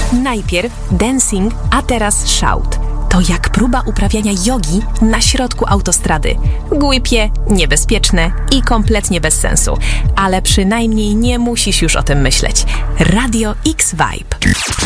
Najpierw dancing, a teraz shout. To jak próba uprawiania jogi na środku autostrady. Głupie, niebezpieczne i kompletnie bez sensu. Ale przynajmniej nie musisz już o tym myśleć. Radio X Vibe.